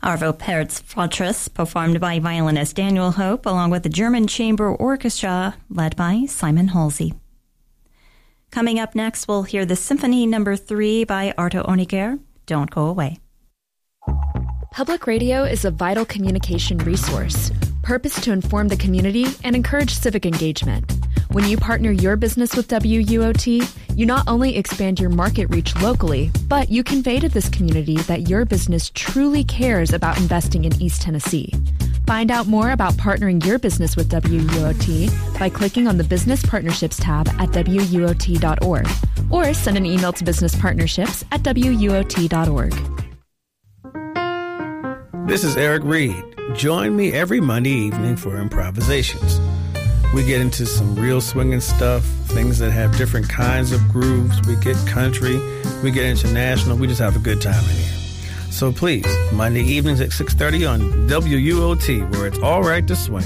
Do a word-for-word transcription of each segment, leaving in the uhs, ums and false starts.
Arvo Pärt's Fortress, performed by violinist Daniel Hope, along with the German Chamber Orchestra, led by Simon Halsey. Coming up next, we'll hear the Symphony Number three by Arto Honegger. Don't go away. Public radio is a vital communication resource, purposed to inform the community and encourage civic engagement. When you partner your business with W U O T, you not only expand your market reach locally, but you convey to this community that your business truly cares about investing in East Tennessee. Find out more about partnering your business with W U O T by clicking on the Business Partnerships tab at W U O T dot org, or send an email to businesspartnerships at W U O T dot org. This is Eric Reed. Join me every Monday evening for Improvisations. We get into some real swinging stuff, things that have different kinds of grooves. We get country, we get international. We just have a good time in here. So please, Monday evenings at six thirty on W U O T, where it's all right to swing.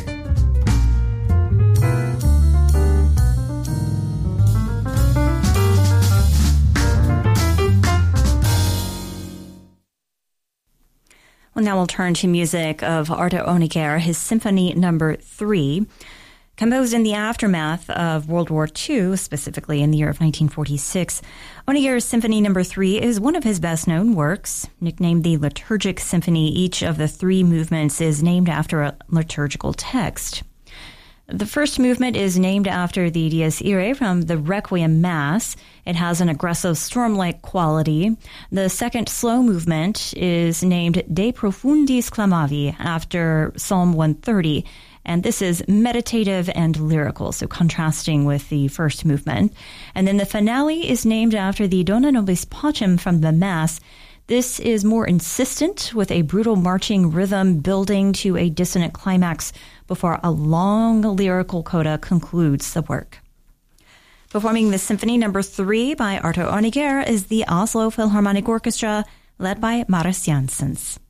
Well, now we'll turn to music of Arto Honegger, his Symphony Number three. Composed in the aftermath of World War Two, specifically in the year of nineteen forty-six, Honegger's Symphony Number three is one of his best-known works. Nicknamed the Liturgic Symphony, each of the three movements is named after a liturgical text. The first movement is named after the Dies Irae from the Requiem Mass. It has an aggressive storm-like quality. The second slow movement is named De Profundis Clamavi after Psalm one thirty. And this is meditative and lyrical, so contrasting with the first movement. And then the finale is named after the Dona Nobis Pacem from the Mass. This is more insistent, with a brutal marching rhythm building to a dissonant climax before a long lyrical coda concludes the work. Performing the Symphony Number three by Arto Honegger is the Oslo Philharmonic Orchestra, led by Marius Janssens.